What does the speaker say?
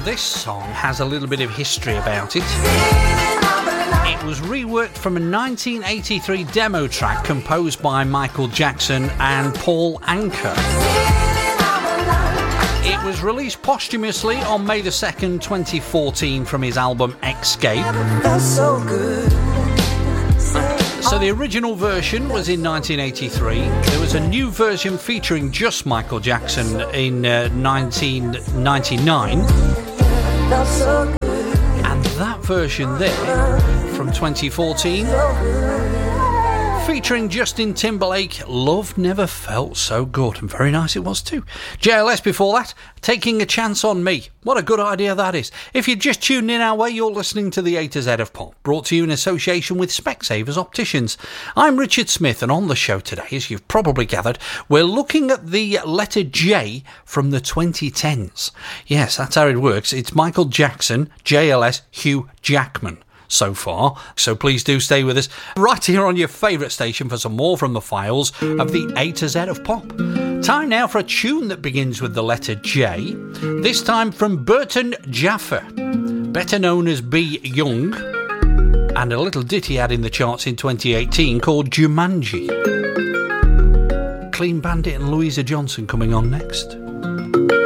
this song has a little bit of history about it. It was reworked from a 1983 demo track composed by Michael Jackson and Paul Anka. It was released posthumously on May the 2nd, 2014 from his album Escape. So the original version was in 1983. There was a new version featuring just Michael Jackson in 1999. And that version there, from 2014, featuring Justin Timberlake, Love Never Felt So Good. And very nice it was too. JLS before that, Taking a Chance on Me. What a good idea that is. If you're just tuning in our way, you're listening to the A to Z of Pop, brought to you in association with Specsavers Opticians. I'm Richard Smith, and on the show today, as you've probably gathered, we're looking at the letter J from the 2010s. Yes, that's how it works. It's Michael Jackson, JLS, Hugh Jackman so far, so please do stay with us right here on your favourite station for some more from the files of the A to Z of Pop. Time now for a tune that begins with the letter J, this time from Burton Jaffer, better known as B. Young, and a little ditty had in the charts in 2018 called Jumanji. Clean Bandit and Louisa Johnson coming on next.